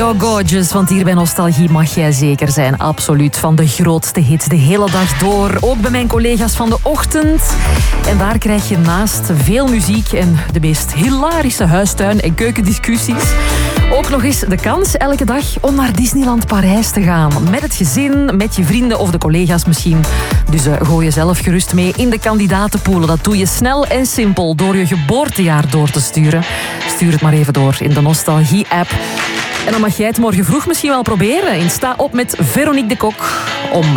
You're gorgeous, want hier bij Nostalgie mag jij zeker zijn. Absoluut, van de grootste hits de hele dag door. Ook bij mijn collega's van de ochtend. En daar krijg je naast veel muziek en de meest hilarische huistuin- en keukendiscussies ook nog eens de kans elke dag om naar Disneyland Parijs te gaan. Met het gezin, met je vrienden of de collega's misschien. Dus gooi jezelf gerust mee in de kandidatenpoelen. Dat doe je snel en simpel door je geboortejaar door te sturen. Stuur het maar even door in de Nostalgie-app. En dan mag jij het morgen vroeg misschien wel proberen in Sta op met Veronique de Kok om